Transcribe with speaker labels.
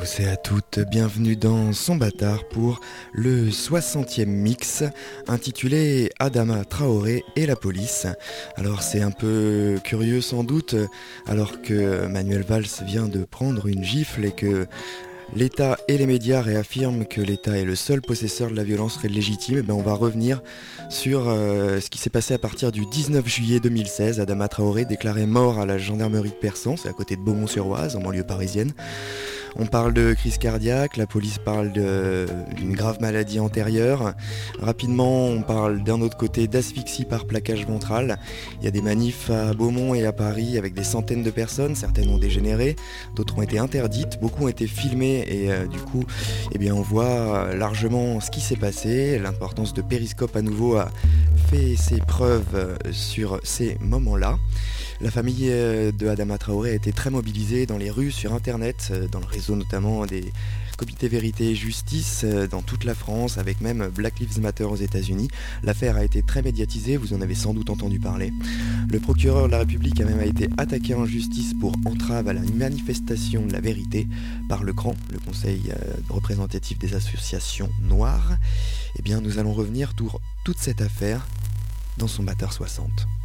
Speaker 1: tous et à toutes, bienvenue dans Son Bâtard pour le 60e mix intitulé Adama Traoré et la police. Alors c'est un peu curieux sans doute, alors que Manuel Valls vient de prendre une gifle et que l'État et les médias réaffirment que l'État est le seul possesseur de la violence légitime. On va revenir sur ce qui s'est passé à partir du 19 juillet 2016. Adama Traoré déclaré mort à la gendarmerie de Persan, c'est à côté de Beaumont-sur-Oise, en banlieue parisienne. On parle de crise cardiaque, la police parle d'une grave maladie antérieure. Rapidement, on parle d'un autre côté d'asphyxie par plaquage ventral. Il y a des manifs à Beaumont et à Paris avec des centaines de personnes, certaines ont dégénéré, d'autres ont été interdites, beaucoup ont été filmées et du coup, on voit largement ce qui s'est passé. L'importance de Périscope à nouveau a fait ses preuves sur ces moments-là. La famille de Adama Traoré a été très mobilisée dans les rues, sur internet, dans le réseau notamment des comités Vérité et Justice dans toute la France, avec même Black Lives Matter aux États-Unis. L'affaire a été très médiatisée, vous en avez sans doute entendu parler. Le procureur de la République a même été attaqué en justice pour entrave à la manifestation de la vérité par le CRAN, le Conseil représentatif des associations noires. Nous allons revenir sur toute cette affaire dans Son Bâtard 60.